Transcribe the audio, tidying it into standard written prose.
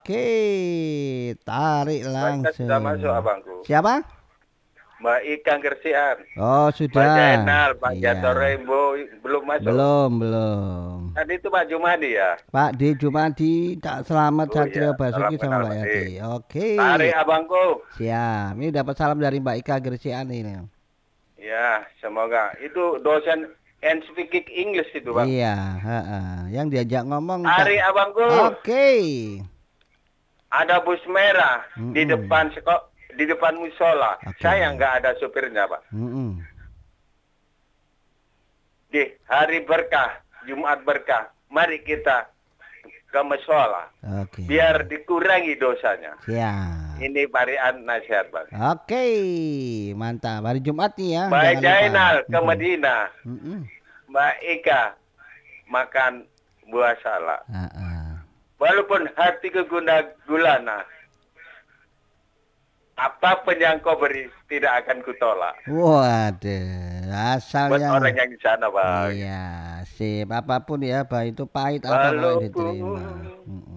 Oke, tarik Berangkat sudah masuk langsung. abangku. Siapa? Mbak Ika Gersian. Oh, Pak sudah. Jainal, Pak Iya. Jato Rembo belum masuk. Belum. Tadi itu Pak Jumadi ya. Pak D Jumadi, tak selamat Oh Satrio iya, salam Basuki sama kenal Mbak Pak D. Yati. Oke. Tarik abangku. Siap. Ini dapat salam dari Mbak Ika Gersian ini. Ya, semoga. Itu dosen and speaking English itu bang. Iya, heeh. Yang diajak ngomong tak. Tarik abangku. Oke. Ada bus merah di Mm-mm. depan di depan musola. Oke. Saya nggak ada supirnya pak. Mm-mm. Di hari berkah, Jumat berkah. Mari kita ke musola. Oke. Biar dikurangi dosanya. Siap. Ini varian nasihat bang. Oke, mantap. Hari Jumat nih ya, Mbak jangan lupa. Jainal ke Mm-mm. Medina. Mm-mm. Mbak Ika makan buah salak. Walaupun hati gulana, apapun yang kau beri tidak akan kutolak. Waduh, Buat asalnya. orang yang di sana bang. Iya, sip. Apapun ya, baik itu pahit apa kok yang Walaupun diterima.